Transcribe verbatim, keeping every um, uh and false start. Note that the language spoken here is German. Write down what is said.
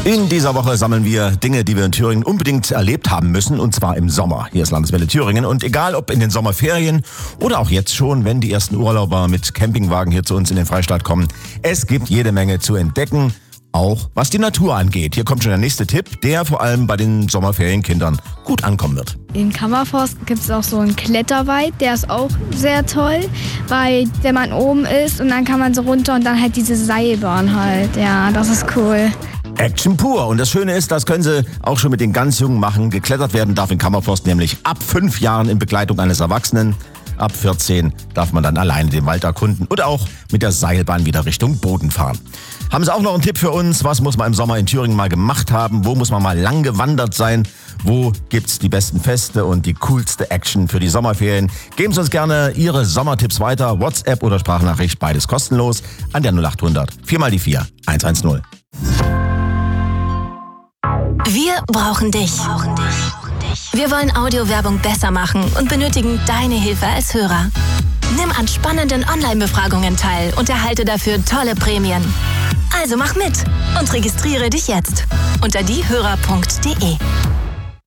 In dieser Woche sammeln wir Dinge, die wir in Thüringen unbedingt erlebt haben müssen, und zwar im Sommer. Hier ist Landeswelle Thüringen, und egal ob in den Sommerferien oder auch jetzt schon, wenn die ersten Urlauber mit Campingwagen hier zu uns in den Freistaat kommen, es gibt jede Menge zu entdecken, auch was die Natur angeht. Hier kommt schon der nächste Tipp, der vor allem bei den Sommerferienkindern gut ankommen wird. In Kammerforst gibt es auch so einen Kletterwald, der ist auch sehr toll, weil wenn man oben ist und dann kann man so runter und dann halt diese Seilbahn halt. Ja, das ist cool. Action pur. Und das Schöne ist, das können Sie auch schon mit den ganz Jungen machen. Geklettert werden darf in Kammerforst nämlich ab fünf Jahren in Begleitung eines Erwachsenen. Ab vierzehn darf man dann alleine den Wald erkunden oder auch mit der Seilbahn wieder Richtung Boden fahren. Haben Sie auch noch einen Tipp für uns? Was muss man im Sommer in Thüringen mal gemacht haben? Wo muss man mal lang gewandert sein? Wo gibt's die besten Feste und die coolste Action für die Sommerferien? Geben Sie uns gerne Ihre Sommertipps weiter. WhatsApp oder Sprachnachricht, beides kostenlos an der null acht hundert vier mal die vier eins eins null. Wir brauchen dich. Wir wollen Audiowerbung besser machen und benötigen deine Hilfe als Hörer. Nimm an spannenden Online-Befragungen teil und erhalte dafür tolle Prämien. Also mach mit und registriere dich jetzt unter diehörer punkt de.